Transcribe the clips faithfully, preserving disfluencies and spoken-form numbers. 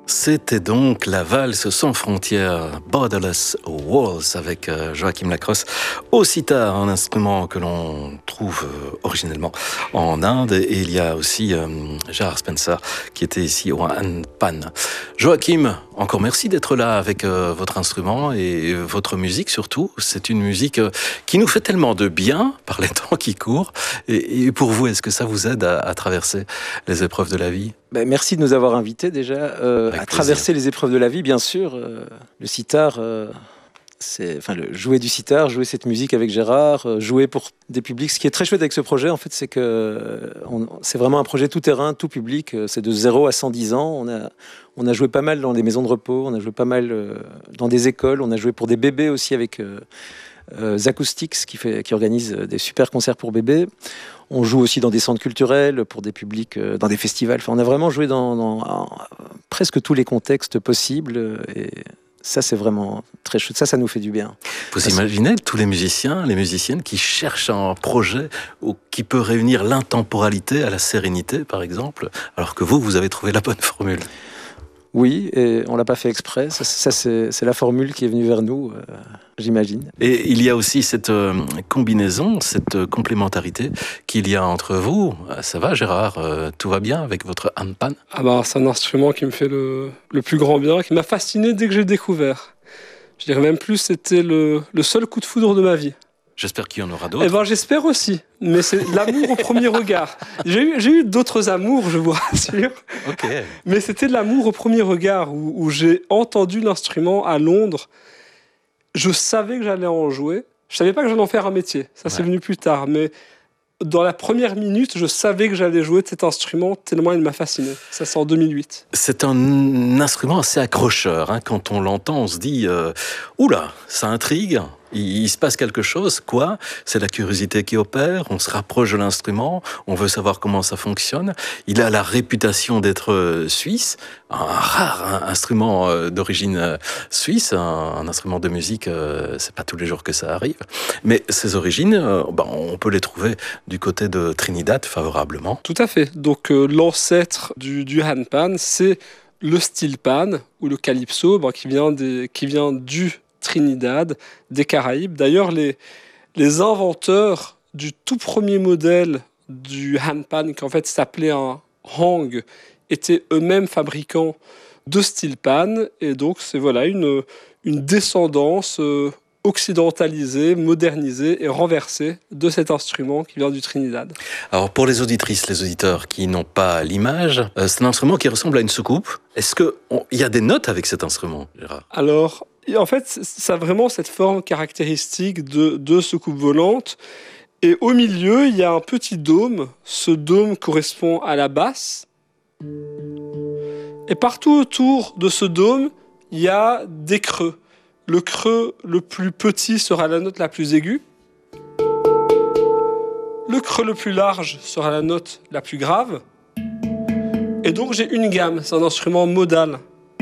C'était donc la valse sans frontières, Borderless Walls, avec Joachim Lacrosse au sitar, un instrument que l'on trouve originellement en Inde. Et il y a aussi euh, Gérard Spencer qui était ici au handpan. Joachim, encore merci d'être là avec euh, votre instrument et votre musique surtout. C'est une musique euh, qui nous fait tellement de bien par les temps qui courent. Et, et pour vous, est-ce que ça vous aide à, à traverser les épreuves de la vie ? Ben, merci de nous avoir invités déjà euh, à plaisir. Traverser les épreuves de la vie, bien sûr. Euh, le sitar, euh, c'est, enfin, le, jouer du sitar, jouer cette musique avec Gérard, euh, jouer pour des publics. Ce qui est très chouette avec ce projet, en fait, c'est que euh, on, c'est vraiment un projet tout terrain, tout public. Euh, c'est de zéro à cent dix ans. On a, on a joué pas mal dans des maisons de repos, on a joué pas mal euh, dans des écoles, on a joué pour des bébés aussi avec euh, euh, Acoustics qui, fait, qui organise des super concerts pour bébés. On joue aussi dans des centres culturels, pour des publics, euh, dans des festivals. Enfin, on a vraiment joué dans, dans en, presque tous les contextes possibles. Et ça, c'est vraiment très chouette. Ça, ça nous fait du bien. Vous Parce... imaginez tous les musiciens, les musiciennes qui cherchent un projet qui peut réunir l'intemporalité à la sérénité, par exemple, alors que vous, vous avez trouvé la bonne formule. Oui, et on l'a pas fait exprès. Ça, ça c'est, c'est la formule qui est venue vers nous, euh, j'imagine. Et il y a aussi cette euh, combinaison, cette euh, complémentarité qu'il y a entre vous. Ça va, Gérard, euh, tout va bien avec votre handpan ? Ah bah, c'est un instrument qui me fait le, le plus grand bien, qui m'a fasciné dès que j'ai découvert. Je dirais même plus, c'était le, le seul coup de foudre de ma vie. J'espère qu'il y en aura d'autres. Eh ben, j'espère aussi, mais c'est l'amour au premier regard. J'ai eu, j'ai eu d'autres amours, je vous rassure. Ok. Mais c'était de l'amour au premier regard, où, où j'ai entendu l'instrument à Londres. Je savais que j'allais en jouer. Je savais pas que j'allais en faire un métier. Ça, ouais. C'est venu plus tard. Mais dans la première minute, je savais que j'allais jouer de cet instrument tellement il m'a fasciné. Ça, c'est en deux mille huit. C'est un instrument assez accrocheur. Hein. Quand on l'entend, on se dit euh, « Oula, ça intrigue ». Il, il se passe quelque chose, quoi ? C'est la curiosité qui opère, on se rapproche de l'instrument, on veut savoir comment ça fonctionne. Il a la réputation d'être suisse, un rare un, instrument d'origine suisse, un, un instrument de musique, euh, c'est pas tous les jours que ça arrive. Mais ses origines, euh, ben, on peut les trouver du côté de Trinidad, favorablement. Tout à fait. Donc euh, l'ancêtre du, du handpan, c'est le steel pan, ou le calypso, ben, qui vient des, qui vient du Trinidad, des Caraïbes. D'ailleurs, les, les inventeurs du tout premier modèle du handpan, qui en fait s'appelait un hang, étaient eux-mêmes fabricants de steel pan. Et donc, c'est voilà, une, une descendance euh, occidentalisée, modernisée et renversée de cet instrument qui vient du Trinidad. Alors, pour les auditrices, les auditeurs qui n'ont pas l'image, euh, c'est un instrument qui ressemble à une soucoupe. Est-ce qu'il y a des notes avec cet instrument, Gérard ? Alors, en fait, ça a vraiment cette forme caractéristique de, de soucoupe volante. Et au milieu, il y a un petit dôme. Ce dôme correspond à la basse. Et partout autour de ce dôme, il y a des creux. Le creux le plus petit sera la note la plus aiguë. Le creux le plus large sera la note la plus grave. Et donc, j'ai une gamme. C'est un instrument modal.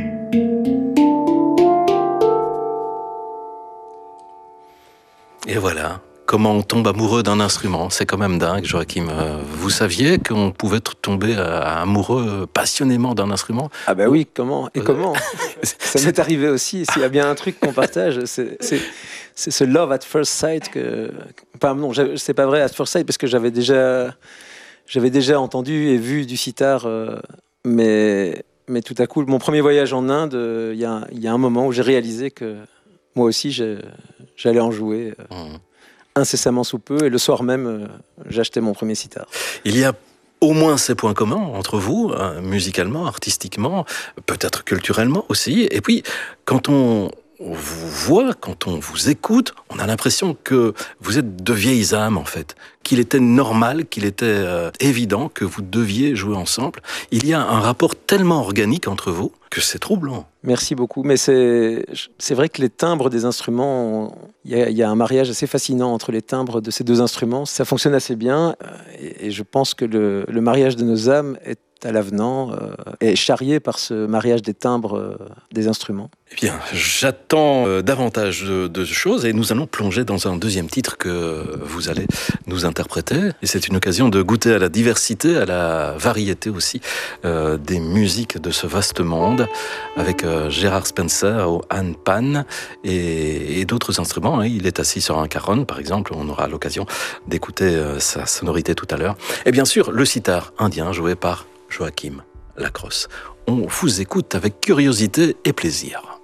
Et voilà, comment on tombe amoureux d'un instrument. C'est quand même dingue, Joachim. Vous saviez qu'on pouvait tomber amoureux passionnément d'un instrument ? Ah ben oui, comment ? Et comment ? Ça m'est arrivé aussi. S'il y a bien un truc qu'on partage, c'est, c'est, c'est ce love at first sight que... Enfin non, c'est pas vrai at first sight, parce que j'avais déjà, j'avais déjà entendu et vu du sitar, euh, mais, mais tout à coup, mon premier voyage en Inde, il euh, y, a, y a un moment où j'ai réalisé que moi aussi, j'ai, j'allais en jouer euh, mmh. incessamment sous peu. Et le soir même, euh, j'achetais mon premier sitar. Il y a au moins ces points communs entre vous, hein, musicalement, artistiquement, peut-être culturellement aussi. Et puis, quand on vous voit, quand on vous écoute, on a l'impression que vous êtes de vieilles âmes, en fait. Qu'il était normal, qu'il était euh, évident que vous deviez jouer ensemble. Il y a un rapport tellement organique entre vous que c'est troublant. Merci beaucoup, mais c'est, c'est vrai que les timbres des instruments, il y, y a un mariage assez fascinant entre les timbres de ces deux instruments. Ça fonctionne assez bien et, et je pense que le, le mariage de nos âmes est à l'avenant euh, et charrié par ce mariage des timbres euh, des instruments. Eh bien, j'attends euh, davantage de, de choses et nous allons plonger dans un deuxième titre que vous allez nous interpréter. Et c'est une occasion de goûter à la diversité, à la variété aussi euh, des musiques de ce vaste monde avec euh, Gérard Spencer au handpan et, et d'autres instruments. Hein. Il est assis sur un caron, par exemple. On aura l'occasion d'écouter euh, sa sonorité tout à l'heure. Et bien sûr, le sitar indien joué par Joachim Lacrosse. On vous écoute avec curiosité et plaisir.